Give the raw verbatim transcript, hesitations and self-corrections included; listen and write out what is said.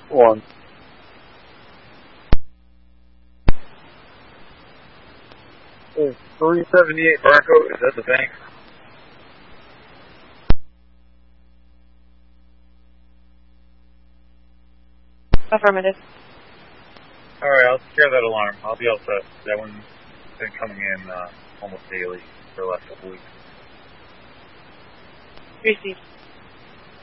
One. Is three seventy-eight Barco, is that the bank? Affirmative. Alright, I'll scare that alarm. I'll be all set. That one's been coming in uh, almost daily for the last couple weeks. Received.